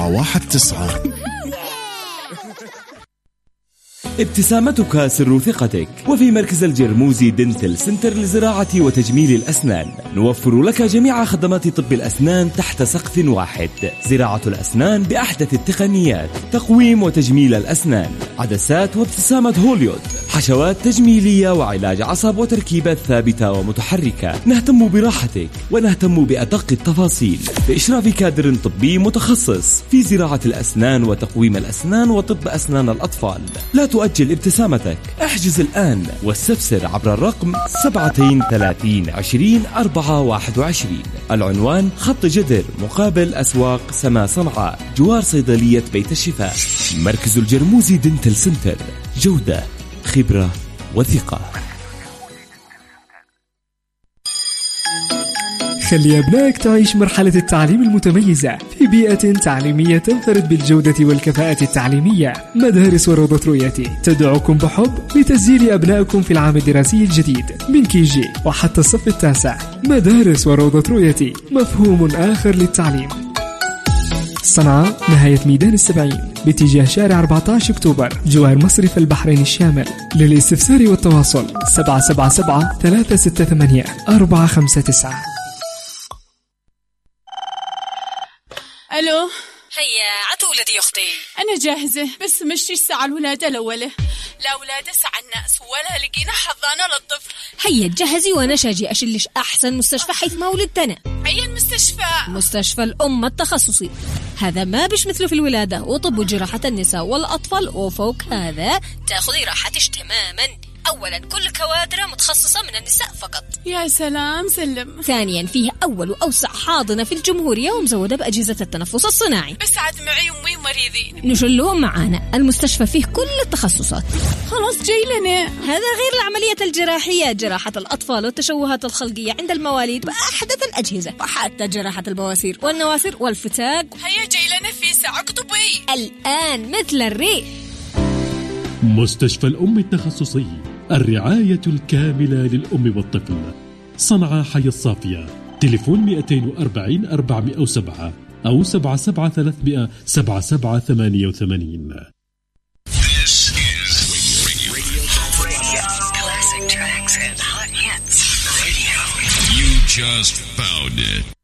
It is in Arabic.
419. ابتسامتك سر ثقتك. وفي مركز الجرموزي دنتل سنتر لزراعة وتجميل الأسنان نوفر لك جميع خدمات طب الأسنان تحت سقف واحد. زراعة الأسنان بأحدث التقنيات، تقويم وتجميل الأسنان، عدسات وابتسامة هوليود، حشوات تجميلية وعلاج عصب وتركيبات ثابتة ومتحركة. نهتم براحتك ونهتم بأدق التفاصيل بإشراف كادر طبي متخصص في زراعة الأسنان وتقويم الأسنان وطب أسنان الأطفال. لا تؤجل ابتسامتك، احجز الآن واستفسر عبر الرقم 37 20 421. العنوان خط جدر مقابل أسواق سما صنعاء جوار صيدلية بيت الشفاء. مركز الجرموزي دنتل سنتر، جودة، خبرة وثقة. خلي أبنائك تعيش مرحلة التعليم المتميزة في بيئة تعليمية تنفرد بالجودة والكفاءة التعليمية. مدارس وروضة رؤيتي تدعوكم بحب لتسجيل أبنائكم في العام الدراسي الجديد من كيجي وحتى الصف التاسع. مدارس وروضة رؤيتي، مفهوم آخر للتعليم. صنعاء، نهاية ميدان السبعين باتجاه شارع 14 أكتوبر جوار مصرف البحرين الشامل. للاستفسار والتواصل 777 368 459. ألو، هيا عتولدي يا أختي. أنا جاهزة، بس مشي الساعة الولادة الأولى. لا ولادة ساعة الناس ولا لقينا حضانة للطفل. هيا تجهزي وأنا شاجي أشلش أحسن مستشفى حيث ما ولدتنا. أي المستشفى؟ مستشفى الأم التخصصي. هذا ما بش مثله في الولادة وطب وجراحة النساء والأطفال، وفوق هذا تأخذي راحتش تماما. أولا كل كوادر متخصصة من النساء فقط. يا سلام سلم. ثانيا فيه أول وأوسع حاضنة في الجمهورية ومزودة بأجهزة التنفس الصناعي. بس عاد معي أمي مريضين. نشلهم معانا. المستشفى فيه كل التخصصات. خلاص جاي لنا. هذا غير العملية الجراحية، جراحة الأطفال والتشوهات الخلقية عند المواليد بأحدث الأجهزة، وحتى جراحة البواسير والنواسير والفتاق. هيا جاي لنا في ساعة اكتبي الآن مثل الريح. مستشفى الأم التخصصي، الرعاية الكاملة للأم والطفل. صنعاء حي الصافية. تليفون 240 407 أو 77 300 7788. You just found it.